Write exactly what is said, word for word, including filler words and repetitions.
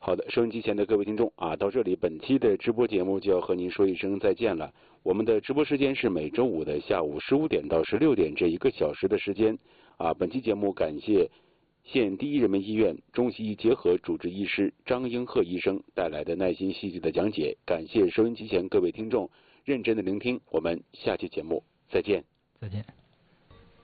好的，收音机前的各位听众啊，到这里本期的直播节目就要和您说一声再见了。我们的直播时间是每周五的下午十五点到十六点这一个小时的时间啊。本期节目感谢县第一人民医院中西医结合主治医师张英鹤医生带来的耐心细致的讲解，感谢收音机前各位听众认真的聆听，我们下期节目再见。 再见。